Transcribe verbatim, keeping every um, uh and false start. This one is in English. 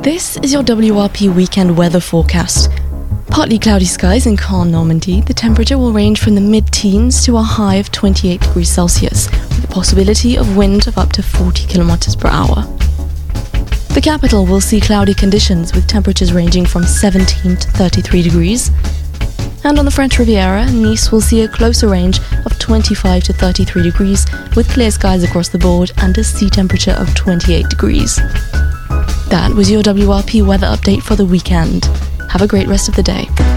This is your W R P weekend weather forecast. Partly cloudy skies in Caen, Normandy. The temperature will range from the mid-teens to a high of twenty-eight degrees Celsius, with a possibility of wind of up to forty kilometers per hour. The capital will see cloudy conditions with temperatures ranging from seventeen to thirty-three degrees. And on the French Riviera, Nice will see a closer range of twenty-five to thirty-three degrees with clear skies across the board and a sea temperature of twenty-eight degrees. That was your W R P weather update for the weekend. Have a great rest of the day.